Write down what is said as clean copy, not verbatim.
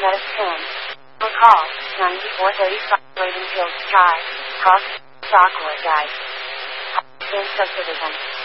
Medicine. Call 9435 Raven Hills Drive, Cross, Stockwood Guide. In subdivision.